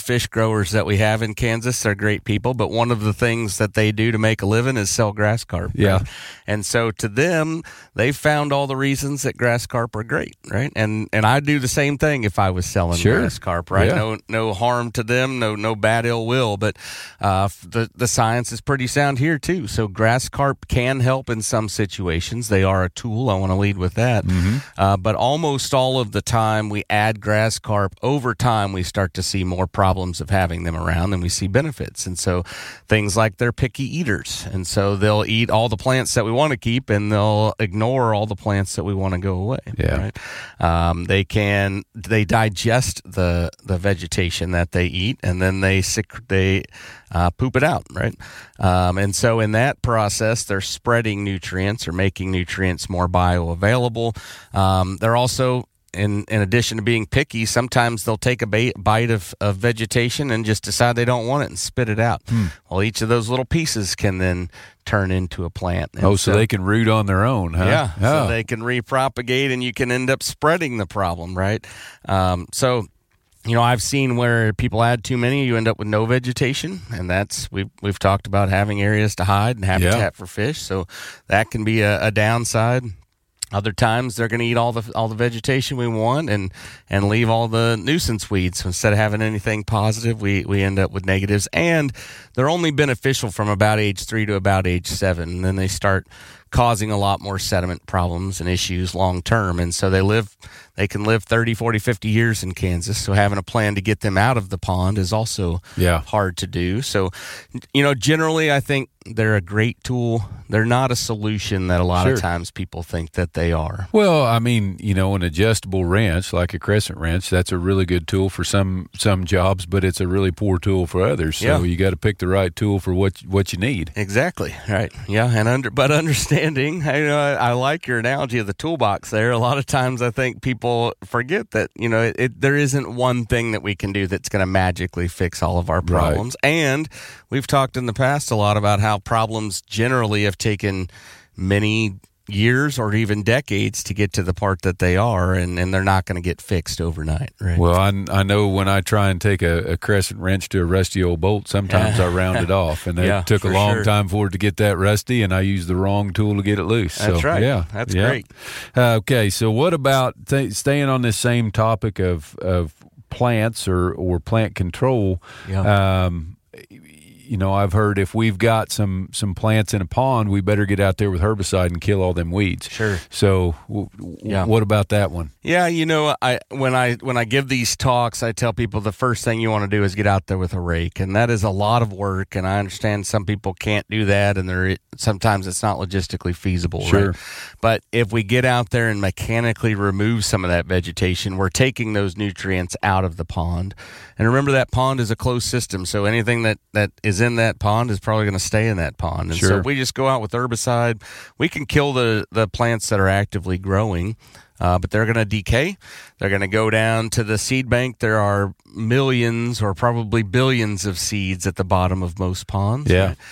fish growers that we have in Kansas. They're great people, but one of the things that they do to make a living is sell grass carp. Yeah. Right? And so to them, they've found all the reasons that grass carp are great, right? And I'd do the same thing if I was selling grass carp, right? Yeah. No harm to them, no bad ill will, but the science is pretty sound here too. So grass carp can help in some situations. They are a tool. I want to lead with that. But almost all of the time we add grass carp, over time we start to see more problems of having them around than we see benefits. And so things like they're picky eaters. And so they'll eat all the plants that we want to keep and they'll ignore all the plants that we want to go away. Yeah. Right? They digest the vegetation that they eat and then they poop it out, right? And so in that process, they're spreading nutrients or making nutrients more bioavailable. They're also, in addition to being picky, sometimes they'll take a bite of vegetation and just decide they don't want it and spit it out. Well, each of those little pieces can then turn into a plant. And so they can root on their own, huh? Yeah, so they can repropagate and you can end up spreading the problem, right? I've seen where people add too many, you end up with no vegetation, and that's we've talked about having areas to hide and habitat for fish, so that can be a downside. Other times they're going to eat all the vegetation we want and leave all the nuisance weeds. So instead of having anything positive, we end up with negatives, and they're only beneficial from about age 3 to about age 7, and then they start causing a lot more sediment problems and issues long term. And so they can live 30, 40, 50 years in Kansas. So having a plan to get them out of the pond is also hard to do. So, generally I think they're a great tool. They're not a solution that a lot of times people think that they are. Well, I mean, an adjustable wrench like a crescent wrench, that's a really good tool for some jobs, but it's a really poor tool for others. So you got to pick the right tool for what you need. Exactly. Right. Yeah. And but understanding, I like your analogy of the toolbox there. A lot of times I think people forget that, there isn't one thing that we can do that's going to magically fix all of our problems. Right. And we've talked in the past a lot about how problems generally have taken many years or even decades to get to the part that they are, and they're not going to get fixed overnight. Right? Well, I know when I try and take a crescent wrench to a rusty old bolt, sometimes I round it off, and it took a long time for it to get that rusty, and I used the wrong tool to get it loose. That's right. Yeah, that's great. Okay, so what about staying on this same topic of plants or plant control? Yeah. I've heard if we've got some plants in a pond, we better get out there with herbicide and kill all them weeds. Sure. So, what about that one? Yeah, when I give these talks, I tell people the first thing you want to do is get out there with a rake, and that is a lot of work. And I understand some people can't do that, and sometimes it's not logistically feasible. Sure. Right? But if we get out there and mechanically remove some of that vegetation, we're taking those nutrients out of the pond. And remember, that pond is a closed system, so anything that is in that pond is probably going to stay in that pond. And so if we just go out with herbicide, we can kill the plants that are actively growing, but they're going to decay. They're going to go down to the seed bank. There are millions or probably billions of seeds at the bottom of most ponds. Yeah. Right?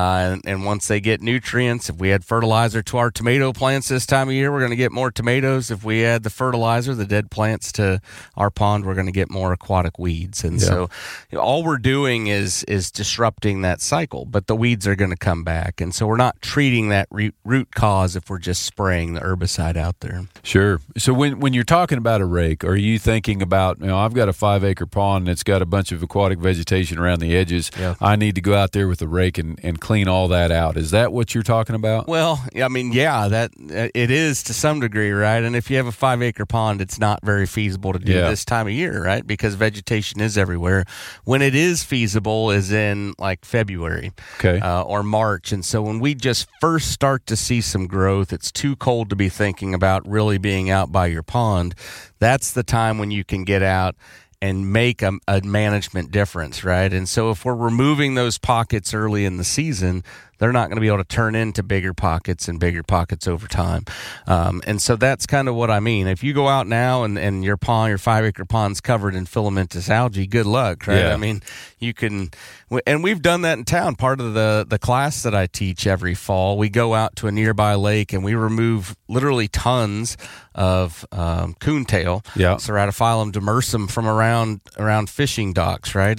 And once they get nutrients, if we add fertilizer to our tomato plants this time of year, we're going to get more tomatoes. If we add the fertilizer, the dead plants to our pond, we're going to get more aquatic weeds. And so all we're doing is disrupting that cycle, but the weeds are going to come back. And so we're not treating that root cause if we're just spraying the herbicide out there. Sure. So when you're talking about a rake, are you thinking about, I've got a 5-acre pond that's got a bunch of aquatic vegetation around the edges. Yeah. I need to go out there with a rake and clean all that out. Is that what you're talking about? Well, I mean, that it is to some degree, right? And if you have a 5-acre pond, it's not very feasible to do this time of year, right? Because vegetation is everywhere. When it is feasible is in like February or March. And so when we just first start to see some growth, it's too cold to be thinking about really being out by your pond. That's the time when you can get out and make a management difference, right? And so if we're removing those pockets early in the season, they're not going to be able to turn into bigger pockets and bigger pockets over time. And so that's kind of what I mean. If you go out now and your pond, your 5-acre pond's covered in filamentous algae, good luck, right? Yeah. I mean, you can, and we've done that in town. Part of the class that I teach every fall, we go out to a nearby lake and we remove literally tons of coontail, Ceratophyllum demersum from around fishing docks, right?